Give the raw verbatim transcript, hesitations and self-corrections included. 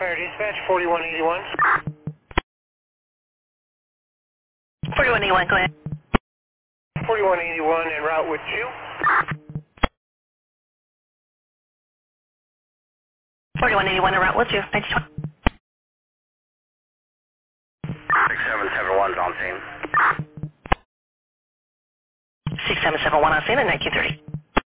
Fire dispatch, forty-one eighty-one. forty-one eighty-one, go ahead. forty-one eighty-one en route with you. forty-one eighty-one en route with you. ninety-one. six seven seven one is on scene. six seven seven one on scene at nineteen thirty.